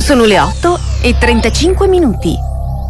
Sono le 8:35.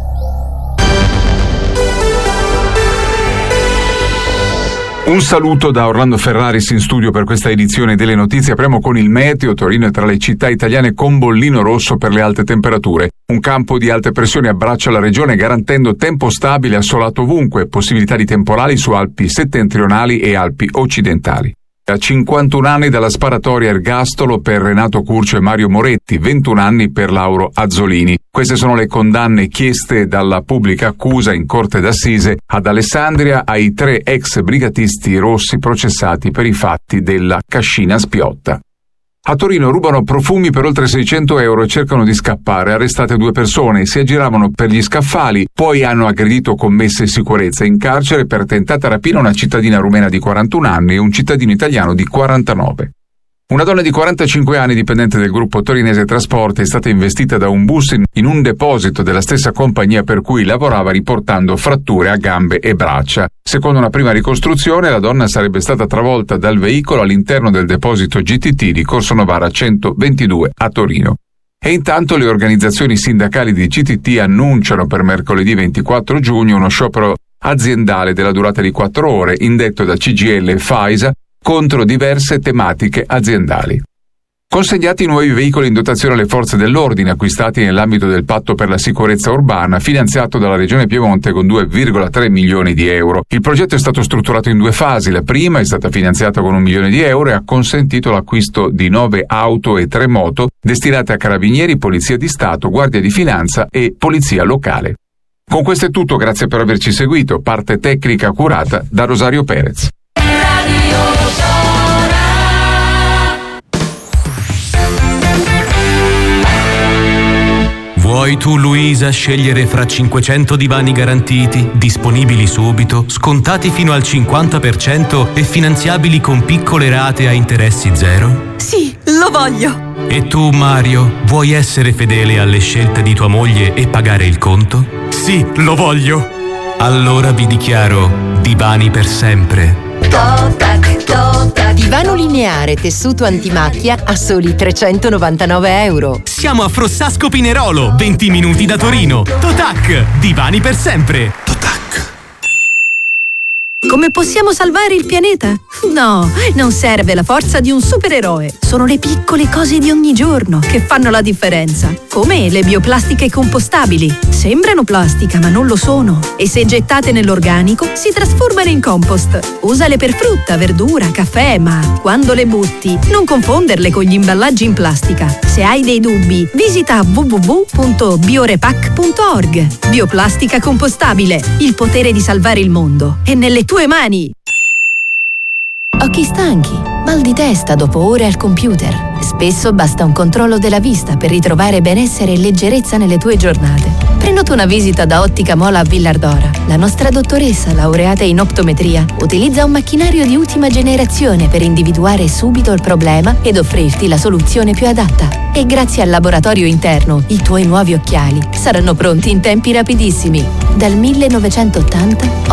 Un saluto da Orlando Ferraris in studio per questa edizione delle notizie. Apriamo con il meteo. Torino è tra le città italiane con bollino rosso per le alte temperature. Un campo di alte pressioni abbraccia la regione garantendo tempo stabile e assolato ovunque, possibilità di temporali su Alpi settentrionali e Alpi occidentali. A 51 anni dalla sparatoria ergastolo per Renato Curcio e Mario Moretti, 21 anni per Lauro Azzolini. Queste sono le condanne chieste dalla pubblica accusa in corte d'assise ad Alessandria ai 3 ex brigatisti rossi processati per i fatti della Cascina Spiotta. A Torino rubano profumi per oltre 600 euro e cercano di scappare. Arrestate 2 persone, si aggiravano per gli scaffali, poi hanno aggredito commesse sicurezza. In carcere per tentata rapina una cittadina rumena di 41 anni e un cittadino italiano di 49. Una donna di 45 anni, dipendente del gruppo torinese Trasporti, è stata investita da un bus in un deposito della stessa compagnia per cui lavorava, riportando fratture a gambe e braccia. Secondo una prima ricostruzione, la donna sarebbe stata travolta dal veicolo all'interno del deposito GTT di Corso Novara 122 a Torino. E intanto le organizzazioni sindacali di GTT annunciano per mercoledì 24 giugno uno sciopero aziendale della durata di 4 ore, indetto da CGIL e FAISA, contro diverse tematiche aziendali. Consegnati i nuovi veicoli in dotazione alle forze dell'ordine acquistati nell'ambito del patto per la sicurezza urbana finanziato dalla Regione Piemonte con 2,3 milioni di euro. Il progetto è stato strutturato in 2 fasi. La prima è stata finanziata con 1 milione di euro e ha consentito l'acquisto di 9 auto e 3 moto destinate a carabinieri, polizia di Stato, guardia di finanza e polizia locale. Con questo è tutto, grazie per averci seguito. Parte tecnica curata da Rosario Perez. Vuoi tu, Luisa, scegliere fra 500 divani garantiti, disponibili subito, scontati fino al 50% e finanziabili con piccole rate a interessi zero? Sì, lo voglio! E tu, Mario, vuoi essere fedele alle scelte di tua moglie e pagare il conto? Sì, lo voglio! Allora vi dichiaro divani per sempre. Divano lineare tessuto antimacchia a soli 399 euro. Siamo a Frossasco Pinerolo, 20 minuti da Torino. Totac, divani per sempre. Totac. Come possiamo salvare il pianeta? No, non serve la forza di un supereroe. Sono le piccole cose di ogni giorno che fanno la differenza. Come le bioplastiche compostabili. Sembrano plastica, ma non lo sono. E se gettate nell'organico, si trasformano in compost. Usale per frutta, verdura, caffè, ma quando le butti, non confonderle con gli imballaggi in plastica. Se hai dei dubbi, visita www.biorepack.org. Bioplastica compostabile. Il potere di salvare il mondo è nelle tue mani. Occhi stanchi, mal di testa dopo ore al computer. Spesso basta un controllo della vista per ritrovare benessere e leggerezza nelle tue giornate. Prenota una visita da Ottica Mola a Villardora. La nostra dottoressa, laureata in optometria, utilizza un macchinario di ultima generazione per individuare subito il problema ed offrirti la soluzione più adatta. E grazie al laboratorio interno, i tuoi nuovi occhiali saranno pronti in tempi rapidissimi. Dal 1980